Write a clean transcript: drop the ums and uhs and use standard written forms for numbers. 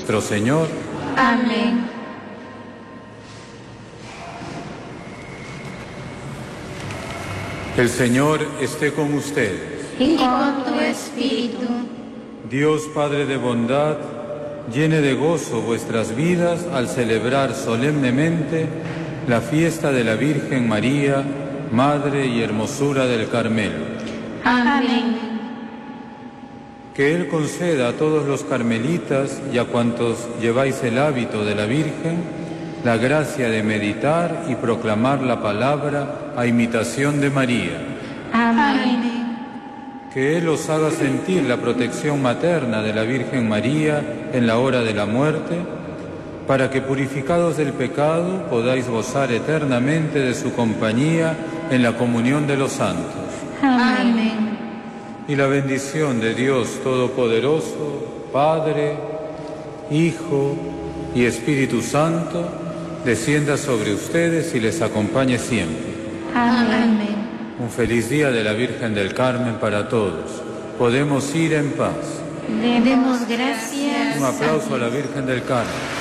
nuestro Señor. Amén. El Señor esté con ustedes. Y con tu espíritu. Dios Padre de bondad, llene de gozo vuestras vidas al celebrar solemnemente la fiesta de la Virgen María, Madre y Hermosura del Carmelo. Amén. Que Él conceda a todos los carmelitas y a cuantos lleváis el hábito de la Virgen la gracia de meditar y proclamar la palabra a imitación de María. Amén. Que Él os haga sentir la protección materna de la Virgen María en la hora de la muerte, para que purificados del pecado podáis gozar eternamente de su compañía en la comunión de los santos. Amén. Y la bendición de Dios Todopoderoso, Padre, Hijo y Espíritu Santo, descienda sobre ustedes y les acompañe siempre. Amén. Un feliz día de la Virgen del Carmen para todos. Podemos ir en paz. Demos gracias. Un aplauso a la Virgen del Carmen.